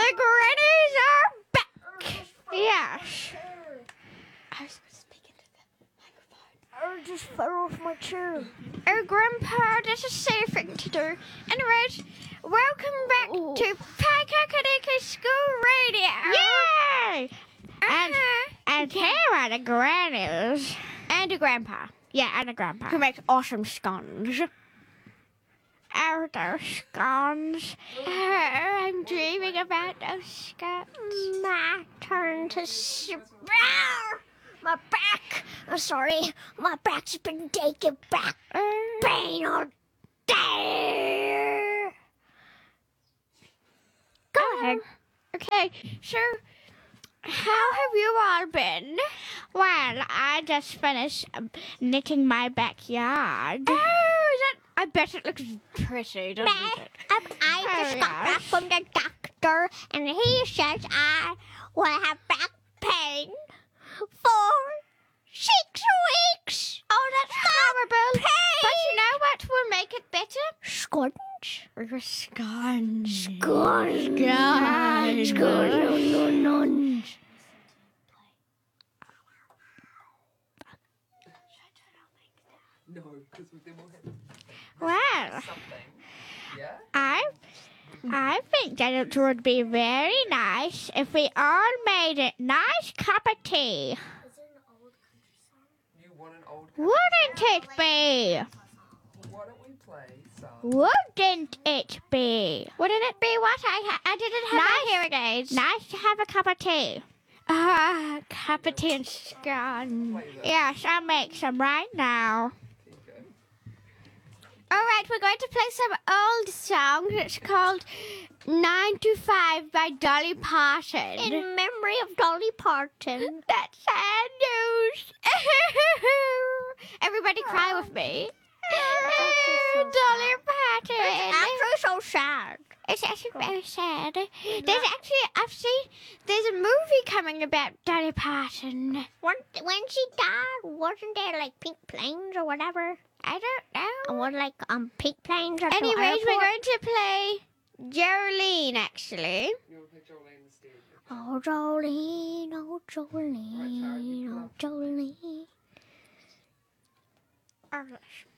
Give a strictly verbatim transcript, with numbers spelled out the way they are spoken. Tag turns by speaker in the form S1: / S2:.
S1: The grannies are back. Yes. I was going to speak into the microphone.
S2: I just fell off my chair.
S1: Oh, Grandpa, that's a safe thing to do. Anyways, welcome back
S2: Ooh.
S1: to Paikakadika School Radio.
S3: Yay! And,
S1: Uh-huh.
S3: and here are the grannies.
S1: And a grandpa
S3: Yeah, and a grandpa.
S1: who makes awesome scones.
S3: Oh, those scones.
S1: Oh, I'm dreaming about those scones.
S2: My turn to sprout. My back. I'm sorry. My back's been taking back pain all day.
S1: Go ahead. Okay, so how have you all been?
S3: Well, I just finished um, knitting my backyard.
S1: Oh, is that? I bet it looks pretty, doesn't it?
S2: Um, I just
S3: Oh,
S2: got back
S3: yes.
S2: from the doctor, and he says I will have back pain for six weeks.
S1: Oh, that's horrible.
S2: Pain.
S1: But you know what will make it better?
S2: Scones.
S1: Scones.
S2: Scones.
S1: Scones.
S2: Scones. No, no, no.
S4: No, because then we'll have
S3: Well,
S4: something. Yeah?
S3: I, I think that it would be very nice if we all made a nice cup of tea.
S4: You want an old
S3: Wouldn't it be?
S4: Why don't we play some?
S3: Wouldn't it be?
S1: Wouldn't it be what I ha- I didn't have my
S3: Nice.
S1: hearing aids.
S3: Nice to have a cup of tea.
S1: Ah, cup of tea and scone.
S4: Play this.
S3: Yes, I'll make some right now.
S4: There you go.
S1: All right, we're going to play some old song. It's called Nine to Five by Dolly Parton.
S2: In memory of Dolly Parton.
S1: That's sad news. Everybody cry with me.
S2: actually so
S1: Dolly Parton.
S2: It's actually so sad.
S1: It's actually very sad. There's actually, I've seen, there's a movie coming about Dolly Parton.
S2: When, when she died, wasn't there like pink planes or whatever?
S1: I don't know.
S2: Or like um pink planes at the
S1: Anyways,
S2: airport?
S1: we're going to play Jolene, actually.
S4: You want to play Jolene instead?
S2: Oh, Jolene, oh, Jolene, oh, Jolene.
S1: Oh, gosh.